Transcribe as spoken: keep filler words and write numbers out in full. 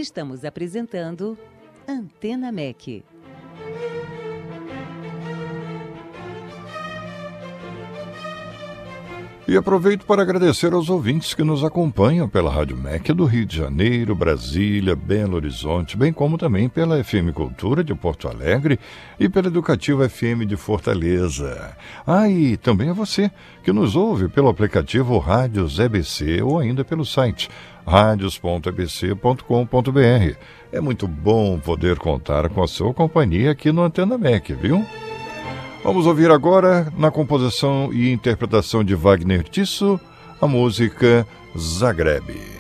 Estamos apresentando Antena M E C. E aproveito para agradecer aos ouvintes que nos acompanham pela Rádio M E C do Rio de Janeiro, Brasília, Belo Horizonte, bem como também pela F M Cultura de Porto Alegre e pela Educativa F M de Fortaleza. Ah, e também a você que nos ouve pelo aplicativo Rádios E B C ou ainda pelo site radios ponto e b c ponto com ponto b r. É muito bom poder contar com a sua companhia aqui no Antena M E C, viu? Vamos ouvir agora, na composição e interpretação de Wagner Tiso, a música Zagreb.